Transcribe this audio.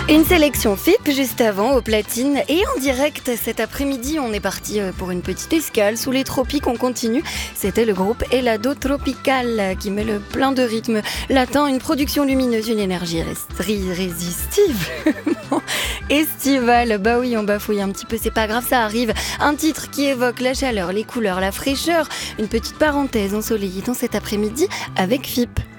Une sélection FIP juste avant au platine et en direct cet après-midi. On est parti pour une petite escale sous les tropiques. On continue. C'était le groupe Helado Tropical qui met le plein de rythme latin, une production lumineuse, une énergie irrésistible. Estivale, bah oui, on bafouille un petit peu, c'est pas grave, ça arrive. Un titre qui évoque la chaleur, les couleurs, la fraîcheur. Une petite parenthèse ensoleillée dans cet après-midi avec FIP.